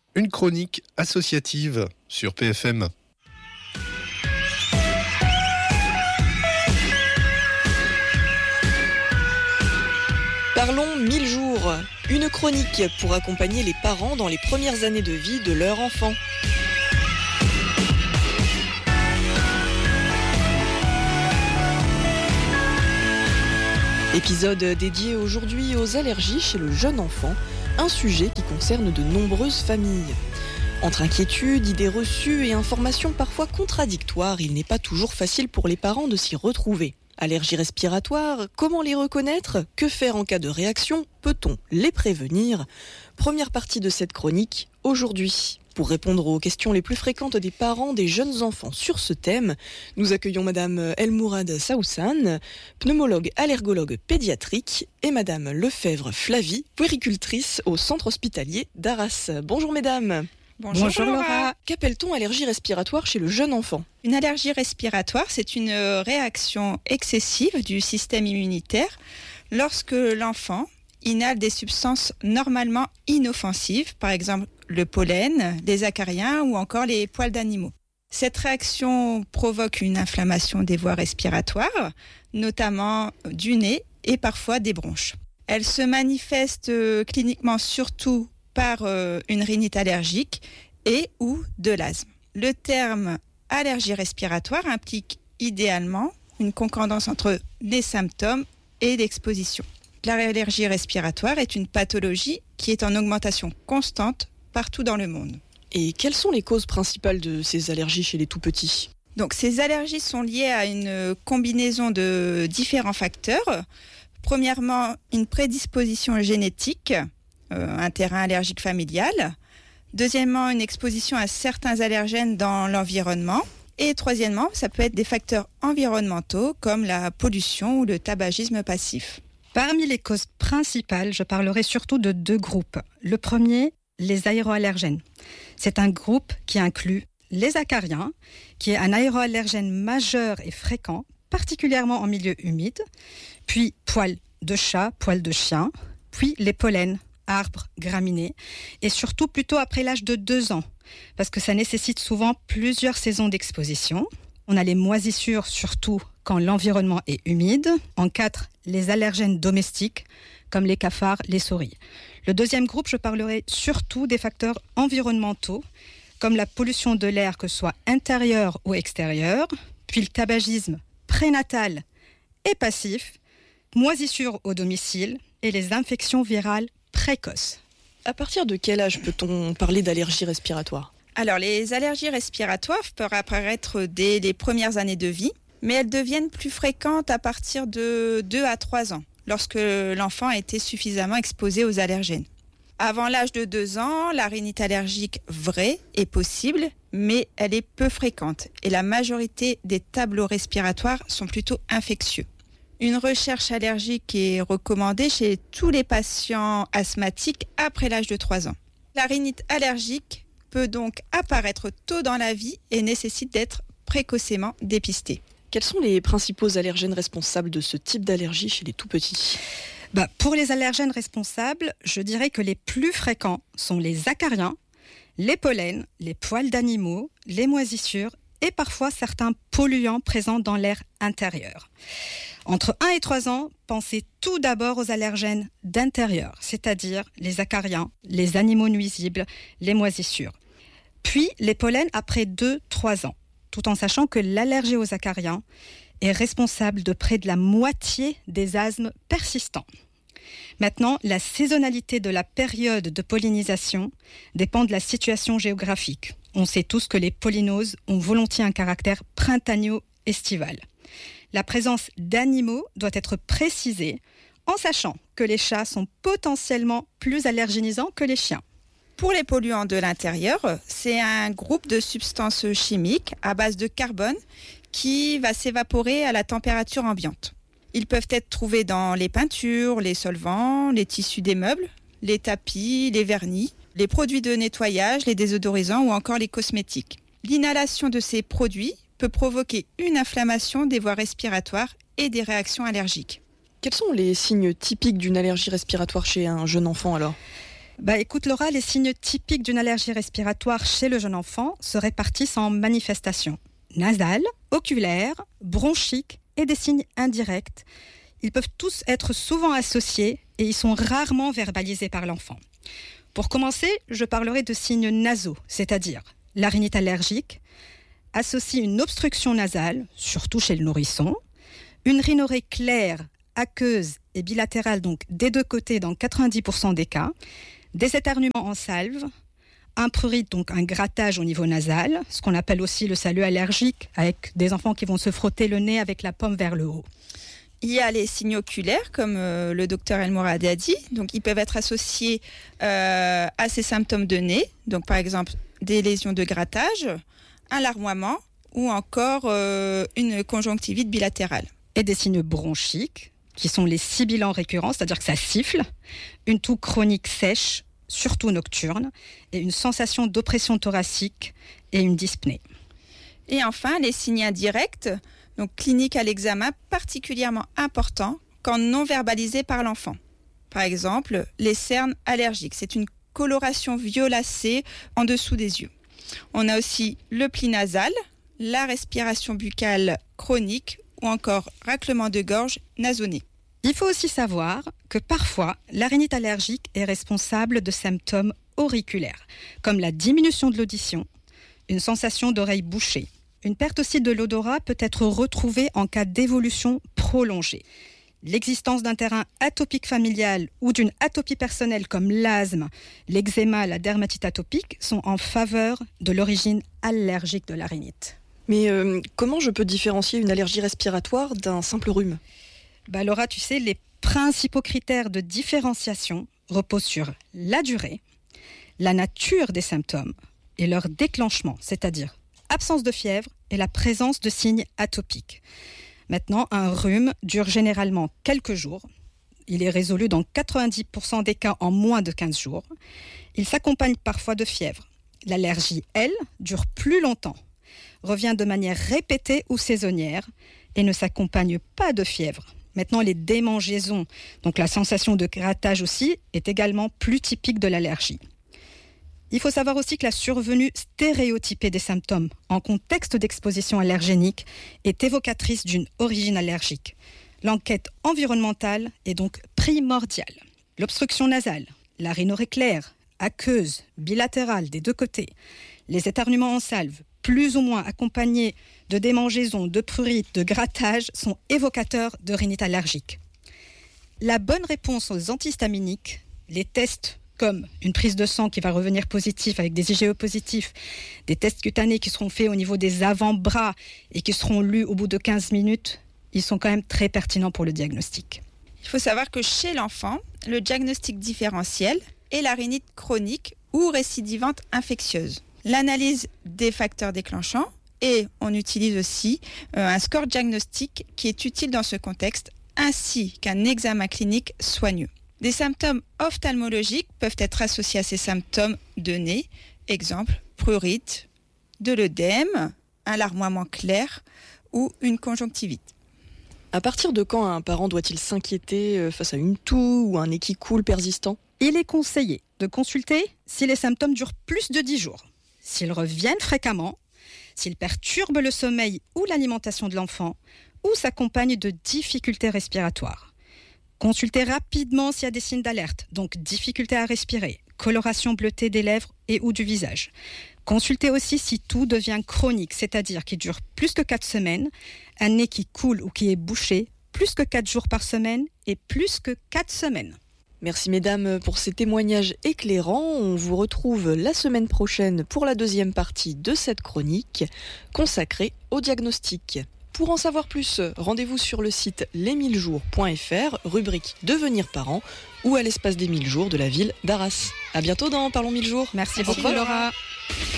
Une chronique associative sur PFM. Parlons 1000 jours, une chronique pour accompagner les parents dans les premières années de vie de leur enfant. Épisode dédié aujourd'hui aux allergies chez le jeune enfant, un sujet qui concerne de nombreuses familles. Entre inquiétudes, idées reçues et informations parfois contradictoires, il n'est pas toujours facile pour les parents de s'y retrouver. Allergies respiratoires, comment les reconnaître? Que faire en cas de réaction? Peut-on les prévenir? Première partie de cette chronique, aujourd'hui. Pour répondre aux questions les plus fréquentes des parents des jeunes enfants sur ce thème, nous accueillons Madame Elmourad Saoussan, pneumologue allergologue pédiatrique, et Madame Lefebvre Flavie, puéricultrice au centre hospitalier d'Arras. Bonjour mesdames. Bonjour Laura. Qu'appelle-t-on allergie respiratoire chez le jeune enfant? Une allergie respiratoire, c'est une réaction excessive du système immunitaire lorsque l'enfant inhale des substances normalement inoffensives, par exemple le pollen, les acariens ou encore les poils d'animaux. Cette réaction provoque une inflammation des voies respiratoires, notamment du nez et parfois des bronches. Elle se manifeste cliniquement surtout par une rhinite allergique et ou de l'asthme. Le terme allergie respiratoire implique idéalement une concordance entre les symptômes et l'exposition. L'allergie respiratoire est une pathologie qui est en augmentation constante partout dans le monde. Et quelles sont les causes principales de ces allergies chez les tout-petits? Donc, ces allergies sont liées à une combinaison de différents facteurs. Premièrement, une prédisposition génétique, un terrain allergique familial. Deuxièmement, une exposition à certains allergènes dans l'environnement. Et troisièmement, ça peut être des facteurs environnementaux comme la pollution ou le tabagisme passif. Parmi les causes principales, je parlerai surtout de deux groupes. Le premier, les aéroallergènes. C'est un groupe qui inclut les acariens, qui est un aéroallergène majeur et fréquent, particulièrement en milieu humide, puis poils de chat, poils de chien, puis les pollens, arbres, graminées, et surtout plutôt après l'âge de 2 ans, parce que ça nécessite souvent plusieurs saisons d'exposition. On a les moisissures, surtout quand l'environnement est humide. En 4, les allergènes domestiques, comme les cafards, les souris. Le deuxième groupe, je parlerai surtout des facteurs environnementaux, comme la pollution de l'air, que ce soit intérieur ou extérieur, puis le tabagisme prénatal et passif, moisissures au domicile et les infections virales précoces. À partir de quel âge peut-on parler d'allergie respiratoire? Alors, les allergies respiratoires peuvent apparaître dès les premières années de vie, mais elles deviennent plus fréquentes à partir de 2 à 3 ans, lorsque l'enfant a été suffisamment exposé aux allergènes. Avant l'âge de 2 ans, la rhinite allergique vraie est possible, mais elle est peu fréquente et la majorité des tableaux respiratoires sont plutôt infectieux. Une recherche allergique est recommandée chez tous les patients asthmatiques après l'âge de 3 ans. La rhinite allergique peut donc apparaître tôt dans la vie et nécessite d'être précocement dépistée. Quels sont les principaux allergènes responsables de ce type d'allergie chez les tout-petits? Pour les allergènes responsables, je dirais que les plus fréquents sont les acariens, les pollens, les poils d'animaux, les moisissures et parfois certains polluants présents dans l'air intérieur. Entre 1 et 3 ans, pensez tout d'abord aux allergènes d'intérieur, c'est-à-dire les acariens, les animaux nuisibles, les moisissures. Puis les pollens après 2-3 ans, tout en sachant que l'allergie aux acariens est responsable de près de la moitié des asthmes persistants. Maintenant, la saisonnalité de la période de pollinisation dépend de la situation géographique. On sait tous que les pollinoses ont volontiers un caractère printanier-estival. La présence d'animaux doit être précisée en sachant que les chats sont potentiellement plus allergénisants que les chiens. Pour les polluants de l'intérieur, c'est un groupe de substances chimiques à base de carbone qui va s'évaporer à la température ambiante. Ils peuvent être trouvés dans les peintures, les solvants, les tissus des meubles, les tapis, les vernis, les produits de nettoyage, les désodorisants ou encore les cosmétiques. L'inhalation de ces produits peut provoquer une inflammation des voies respiratoires et des réactions allergiques. Quels sont les signes typiques d'une allergie respiratoire chez un jeune enfant alors ? Écoute Laura, les signes typiques d'une allergie respiratoire chez le jeune enfant se répartissent en manifestations nasales, oculaires, bronchiques et des signes indirects. Ils peuvent tous être souvent associés et ils sont rarement verbalisés par l'enfant. Pour commencer, je parlerai de signes nasaux, c'est-à-dire la rhinite allergique, associe une obstruction nasale, surtout chez le nourrisson, une rhinorrhée claire, aqueuse et bilatérale, donc des deux côtés dans 90% des cas, des éternuements en salve, un prurite, donc un grattage au niveau nasal, ce qu'on appelle aussi le salut allergique, avec des enfants qui vont se frotter le nez avec la paume vers le haut. Il y a les signes oculaires, comme le docteur El Moradi a dit. Donc, ils peuvent être associés à ces symptômes de nez. Donc, par exemple, des lésions de grattage, un larmoiement ou encore une conjonctivite bilatérale. Et des signes bronchiques, qui sont les sibilants récurrents, c'est-à-dire que ça siffle, une toux chronique sèche, surtout nocturne, et une sensation d'oppression thoracique et une dyspnée. Et enfin, les signes indirects, donc cliniques à l'examen, particulièrement importants quand non verbalisés par l'enfant. Par exemple, les cernes allergiques, c'est une coloration violacée en dessous des yeux. On a aussi le pli nasal, la respiration buccale chronique ou encore raclement de gorge nasonné. Il faut aussi savoir que parfois, la rhinite allergique est responsable de symptômes auriculaires, comme la diminution de l'audition, une sensation d'oreille bouchée. Une perte aussi de l'odorat peut être retrouvée en cas d'évolution prolongée. L'existence d'un terrain atopique familial ou d'une atopie personnelle comme l'asthme, l'eczéma, la dermatite atopique sont en faveur de l'origine allergique de la rhinite. Mais comment je peux différencier une allergie respiratoire d'un simple rhume ? Laura, tu sais, les principaux critères de différenciation reposent sur la durée, la nature des symptômes et leur déclenchement, c'est-à-dire absence de fièvre et la présence de signes atopiques. Maintenant, un rhume dure généralement quelques jours. Il est résolu dans 90% des cas en moins de 15 jours. Il s'accompagne parfois de fièvre. L'allergie, elle, dure plus longtemps, revient de manière répétée ou saisonnière et ne s'accompagne pas de fièvre. Maintenant, les démangeaisons, donc la sensation de grattage aussi, est également plus typique de l'allergie. Il faut savoir aussi que la survenue stéréotypée des symptômes en contexte d'exposition allergénique est évocatrice d'une origine allergique. L'enquête environnementale est donc primordiale. L'obstruction nasale, la rhinorrhée claire, aqueuse, bilatérale des deux côtés, les éternuements en salve, plus ou moins accompagnés de démangeaisons, de prurites, de grattage, sont évocateurs de rhinite allergique. La bonne réponse aux antihistaminiques, les tests comme une prise de sang qui va revenir positif avec des IgE positifs, des tests cutanés qui seront faits au niveau des avant-bras et qui seront lus au bout de 15 minutes, ils sont quand même très pertinents pour le diagnostic. Il faut savoir que chez l'enfant, le diagnostic différentiel est la rhinite chronique ou récidivante infectieuse. L'analyse des facteurs déclenchants et on utilise aussi un score diagnostique qui est utile dans ce contexte ainsi qu'un examen clinique soigneux. Des symptômes ophtalmologiques peuvent être associés à ces symptômes de nez, exemple prurite, de l'œdème, un larmoiement clair ou une conjonctivite. À partir de quand un parent doit-il s'inquiéter face à une toux ou un nez qui coule persistant ? Il est conseillé de consulter si les symptômes durent plus de 10 jours, s'ils reviennent fréquemment, s'ils perturbent le sommeil ou l'alimentation de l'enfant ou s'accompagnent de difficultés respiratoires. Consultez rapidement s'il y a des signes d'alerte, donc difficulté à respirer, coloration bleutée des lèvres et ou du visage. Consultez aussi si tout devient chronique, c'est-à-dire qui dure plus que 4 semaines, un nez qui coule ou qui est bouché, plus que 4 jours par semaine et plus que 4 semaines. Merci mesdames pour ces témoignages éclairants. On vous retrouve la semaine prochaine pour la deuxième partie de cette chronique consacrée au diagnostic. Pour en savoir plus, rendez-vous sur le site les1000jours.fr, rubrique Devenir parent, ou à l'espace des 1000 jours de la ville d'Arras. À bientôt dans Parlons 1000 jours. Merci beaucoup Laura.